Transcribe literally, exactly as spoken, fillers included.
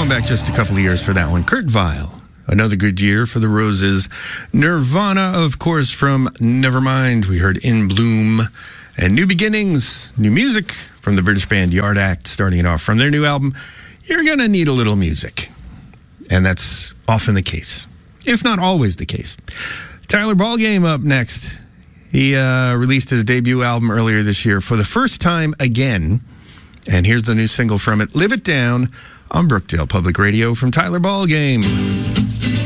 going back just a couple of years for that one. Kurt Weill, another good year for the Roses. Nirvana, of course, from Nevermind. We heard In Bloom. And New Beginnings, new music from the British band Yard Act, starting it off from their new album, You're Gonna Need a Little Music. And that's often the case, if not always the case. Tyler Ballgame up next. He uh, released his debut album earlier this year for the first time again. And here's the new single from it, Live It Down, on Brookdale Public Radio from Tyler Ballgame.